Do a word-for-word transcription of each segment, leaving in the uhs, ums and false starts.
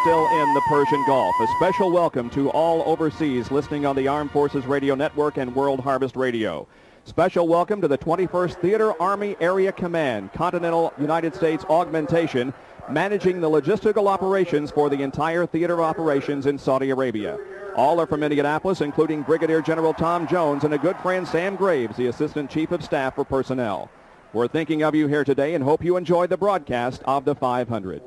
still in the Persian Gulf. A special welcome to all overseas listening on the Armed Forces Radio Network and World Harvest Radio. Special welcome to the twenty-first Theater Army Area Command, Continental United States Augmentation, managing the logistical operations for the entire theater of operations in Saudi Arabia. All are from Indianapolis, including Brigadier General Tom Jones and a good friend Sam Graves, the Assistant Chief of Staff for Personnel. We're thinking of you here today and hope you enjoyed the broadcast of the five hundred.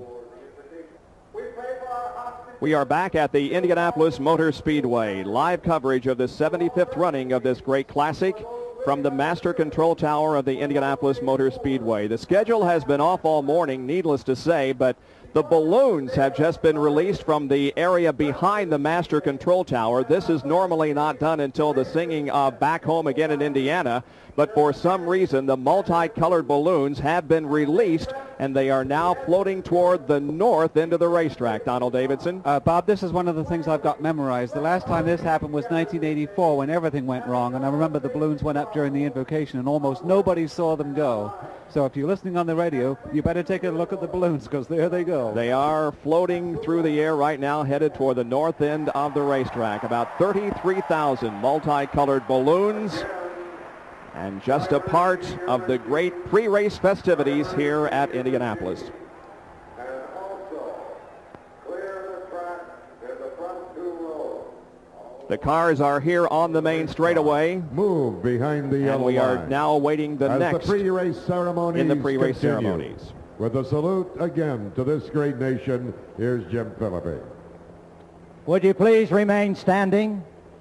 We are back at the Indianapolis Motor Speedway. Live coverage of the seventy-fifth running of this great classic from the Master Control Tower of the Indianapolis Motor Speedway. The schedule has been off all morning, needless to say, but the balloons have just been released from the area behind the Master Control Tower. This is normally not done until the singing of Back Home Again in Indiana, but for some reason the multicolored balloons have been released and they are now floating toward the north into the racetrack. Donald Davidson? Uh, Bob, this is one of the things I've got memorized. The last time this happened was nineteen eighty-four when everything went wrong, and I remember the balloons went up during the invocation and almost nobody saw them go. So if you're listening on the radio, you better take a look at the balloons because there they go. They are floating through the air right now, headed toward the north end of the racetrack. About thirty-three thousand multicolored balloons, and just a part of the great pre-race festivities here at Indianapolis. And also, clear the track in the front two rows. The cars are here on the main straightaway. Move behind the yellow And we are line. now awaiting the As next the pre-race ceremonies in the pre-race continue. ceremonies. With a salute again to this great nation, here's Jim Philippi. Would you please remain standing?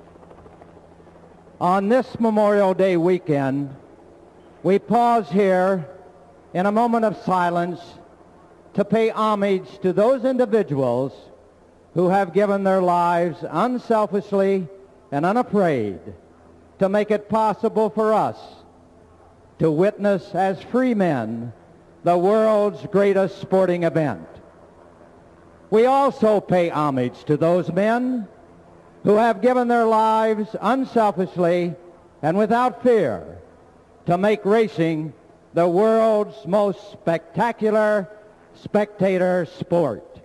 On this Memorial Day weekend, we pause here in a moment of silence to pay homage to those individuals who have given their lives unselfishly and unafraid to make it possible for us to witness as free men the world's greatest sporting event. We also pay homage to those men who have given their lives unselfishly and without fear to make racing the world's most spectacular spectator sport.